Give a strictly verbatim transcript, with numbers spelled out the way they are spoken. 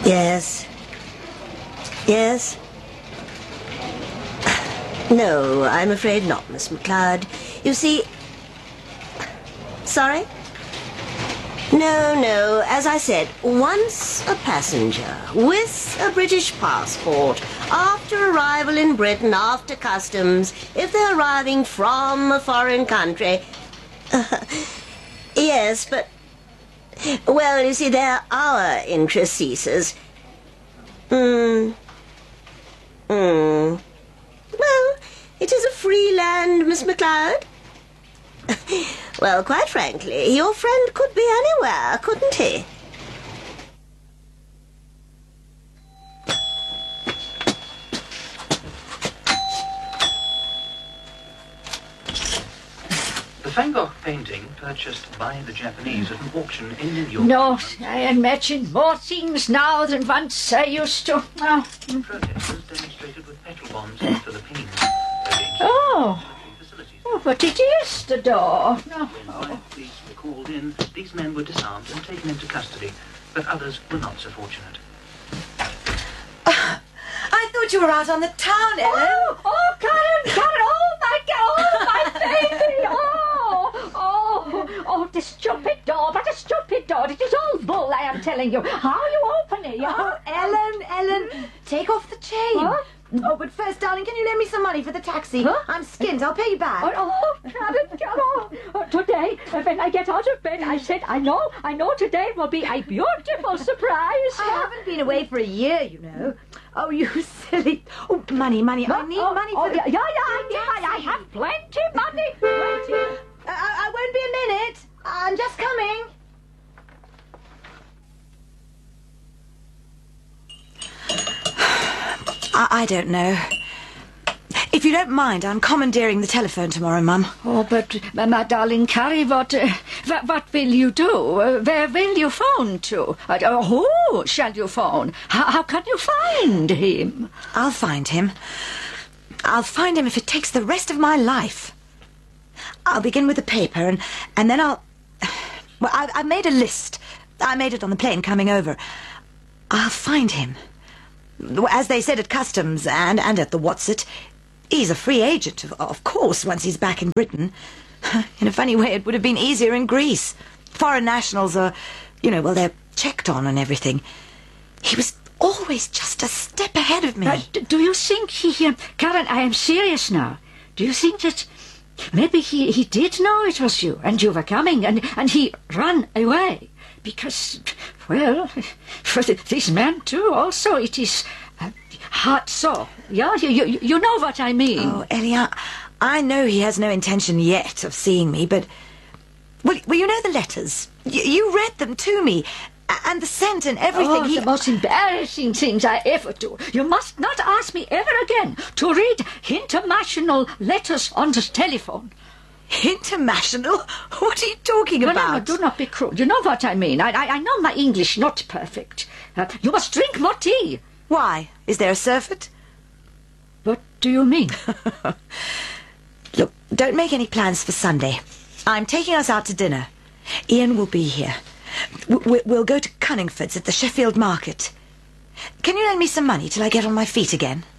Yes. Yes? No, I'm afraid not, Miss McLeod. You see... Sorry? No, no, as I said, once a passenger with a British passport, after arrival in Britain, after customs, if they're arriving from a foreign country... Uh, yes, but... Well, you see, there our interest ceases. Hmm. Hmm. Well, it is a free land, Miss McLeod. Well, quite frankly, your friend could be anywhere, couldn't he? The Van Gogh painting purchased by the Japanese at an auction in New York. No, I imagine more things now than once I used to. Oh. Protesters demonstrated with petrol bombs in the Philippines. Oh. Oh, but it is the door. No. When five police were called in, these men were disarmed and taken into custody, but others were not so fortunate. Uh, I thought you were out on the town, Ellen. Oh, oh, Karen, Karen, oh my God, oh my baby, oh, oh, oh, the stupid door, but the stupid door, it is all bull, I am telling you. How you open it, yeah? Oh, Ellen, Ellen, take off the chain. Huh? Oh, but first, darling, can you lend me some money for the taxi? Huh? I'm skint. I'll pay you back. Oh, oh, Karen, come on. Oh, today, when I get out of bed, I said, I know, I know today will be a beautiful surprise. I haven't been away for a year, you know. Oh, you silly... Oh, money, money. I need oh, money oh, for yeah, the... yeah, yeah, yeah, I have plenty money, plenty. Uh, I, I won't be a minute. I'm just coming. I, I don't know. If you don't mind, I'm commandeering the telephone tomorrow, Mum. Oh, but, uh, my darling Carrie, what, uh, what, what will you do? Uh, where will you phone to? Uh, who shall you phone? How, how can you find him? I'll find him. I'll find him if it takes the rest of my life. I'll begin with the paper, and, and then I'll... Well, I, I made a list. I made it on the plane coming over. I'll find him. As they said at customs and, and at the What's-It, he's a free agent, of, of course, once he's back in Britain. In a funny way, it would have been easier in Greece. Foreign nationals are, you know, well, they're checked on and everything. He was always just a step ahead of me. Uh, d- do you think he... Uh, Karen, I am serious now. Do you think that maybe he, he did know it was you and you were coming and, and he ran away? Because, well, for the, this man too, also, it is uh, hard so. Yeah, you, you, you know what I mean. Oh, Ellie, I, I know he has no intention yet of seeing me, but... Well, well you know the letters. Y- you read them to me, and the scent and everything. Oh, he... the most embarrassing things I ever do. You must not ask me ever again to read international letters on the telephone. International? What are you talking no, about? No, no, do not be cruel. You know what I mean. I, I, I know my English not perfect. Uh, you must drink more tea. Why? Is there a surfeit? What do you mean? Look, don't make any plans for Sunday. I'm taking us out to dinner. Ian will be here. W- we'll go to Cunningford's at the Sheffield Market. Can you lend me some money till I get on my feet again?